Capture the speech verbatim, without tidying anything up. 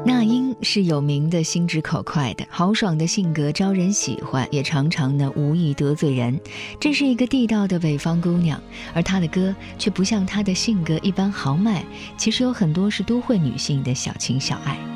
那英是有名的心直口快的，豪爽的性格招人喜欢，也常常呢无意得罪人。这是一个地道的北方姑娘，而她的歌却不像她的性格一般豪迈，其实有很多是都会女性的小情小爱。